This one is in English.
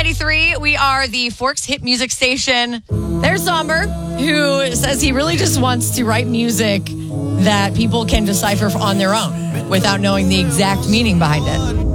93. We are the Forks Hit Music Station. There's Somber, who says he really just wants to write music that people can decipher on their own without knowing the exact meaning behind it.